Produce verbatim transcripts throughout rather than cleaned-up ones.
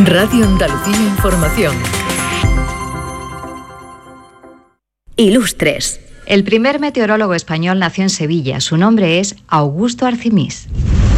Radio Andalucía Información. Ilustres. El primer meteorólogo español nació en Sevilla. Su nombre es Augusto Arcimis.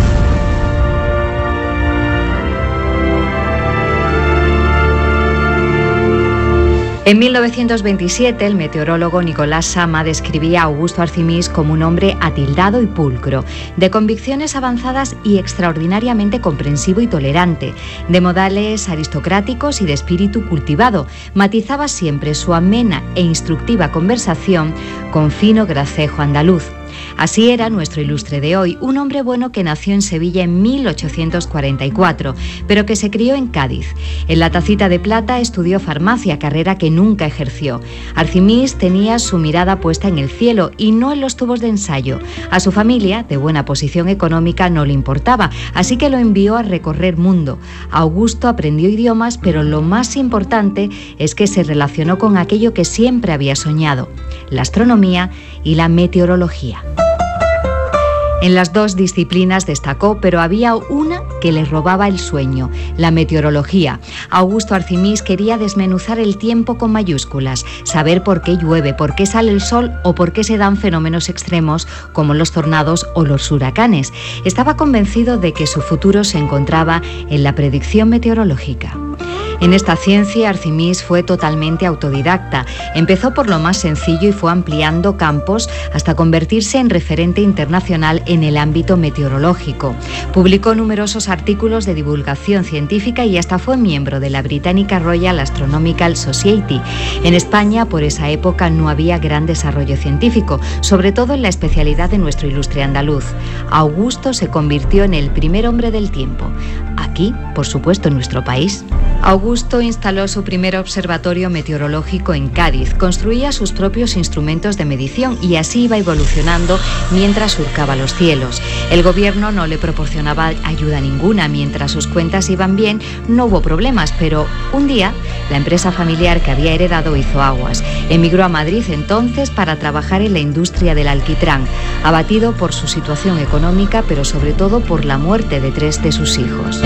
En mil novecientos veintisiete, el meteorólogo Nicolás Sama describía a Augusto Arcimis como un hombre atildado y pulcro, de convicciones avanzadas y extraordinariamente comprensivo y tolerante, de modales aristocráticos y de espíritu cultivado. Matizaba siempre su amena e instructiva conversación con fino gracejo andaluz. Así era nuestro ilustre de hoy, un hombre bueno que nació en Sevilla en mil ochocientos cuarenta y cuatro, pero que se crió en Cádiz. En la Tacita de Plata estudió farmacia, carrera que nunca ejerció. Arcimis tenía su mirada puesta en el cielo y no en los tubos de ensayo. A su familia, de buena posición económica, no le importaba, así que lo envió a recorrer mundo. Augusto aprendió idiomas, pero lo más importante es que se relacionó con aquello que siempre había soñado: la astronomía y la meteorología. En las dos disciplinas destacó, pero había una que le robaba el sueño: la meteorología. Augusto Arcimis quería desmenuzar el tiempo con mayúsculas, saber por qué llueve, por qué sale el sol o por qué se dan fenómenos extremos como los tornados o los huracanes. Estaba convencido de que su futuro se encontraba en la predicción meteorológica. En esta ciencia, Arcimis fue totalmente autodidacta. Empezó por lo más sencillo y fue ampliando campos hasta convertirse en referente internacional en el ámbito meteorológico. Publicó numerosos artículos de divulgación científica y hasta fue miembro de la británica Royal Astronomical Society. En España, por esa época, no había gran desarrollo científico, sobre todo en la especialidad de nuestro ilustre andaluz. Augusto se convirtió en el primer hombre del tiempo. Aquí, por supuesto, en nuestro país. Augusto instaló su primer observatorio meteorológico en Cádiz, construía sus propios instrumentos de medición y así iba evolucionando mientras surcaba los cielos. El gobierno no le proporcionaba ayuda ninguna, mientras sus cuentas iban bien, no hubo problemas, pero un día la empresa familiar que había heredado hizo aguas. Emigró a Madrid entonces para trabajar en la industria del alquitrán, abatido por su situación económica, pero sobre todo por la muerte de tres de sus hijos.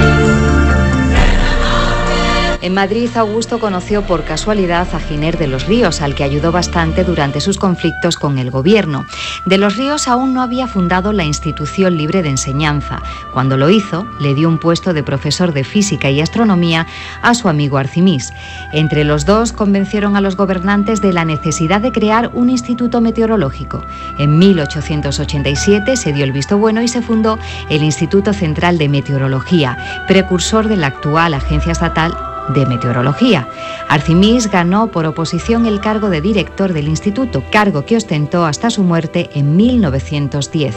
En Madrid, Augusto conoció por casualidad a Giner de los Ríos, al que ayudó bastante durante sus conflictos con el gobierno. De los Ríos aún no había fundado la Institución Libre de Enseñanza. Cuando lo hizo, le dio un puesto de profesor de física y astronomía a su amigo Arcimis. Entre los dos convencieron a los gobernantes de la necesidad de crear un instituto meteorológico. En mil ochocientos ochenta y siete se dio el visto bueno y se fundó el Instituto Central de Meteorología, precursor de la actual Agencia Estatal de Meteorología. Arcimis ganó por oposición el cargo de director del instituto, cargo que ostentó hasta su muerte en mil novecientos diez.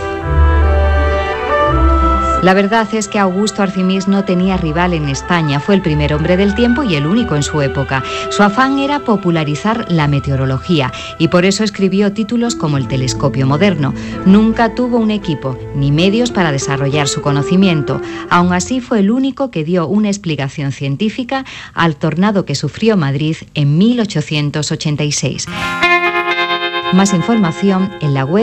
La verdad es que Augusto Arcimis no tenía rival en España, fue el primer hombre del tiempo y el único en su época. Su afán era popularizar la meteorología y por eso escribió títulos como El telescopio moderno. Nunca tuvo un equipo ni medios para desarrollar su conocimiento. Aún así, fue el único que dio una explicación científica al tornado que sufrió Madrid en mil ochocientos ochenta y seis. Más información en la web